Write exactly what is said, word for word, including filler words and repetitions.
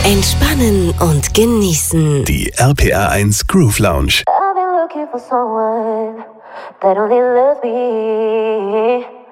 Entspannen und genießen. Die R P R eins Groove Lounge. I've been looking for someone that only loves me.